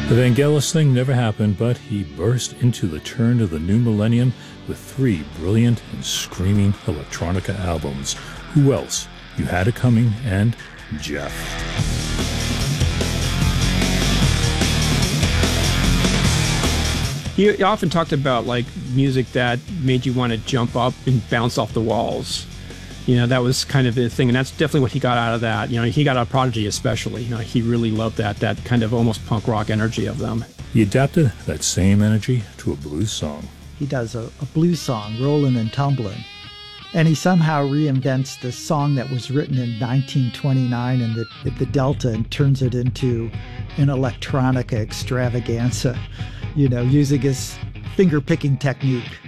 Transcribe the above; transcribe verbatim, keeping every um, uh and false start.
The Vangelis thing never happened, but he burst into the turn of the new millennium with three brilliant and screaming electronica albums. Who else? You Had It Coming and Jeff. He often talked about like music that made you want to jump up and bounce off the walls. You know, that was kind of the thing, and that's definitely what he got out of that. You know, he got out of Prodigy especially. You know, he really loved that, that kind of almost punk rock energy of them. He adapted that same energy to a blues song. He does a, a blues song, Rollin' and Tumblin', and he somehow reinvents the song that was written in nineteen twenty-nine in the, in the Delta and turns it into an electronica extravaganza, you know, using his finger-picking technique.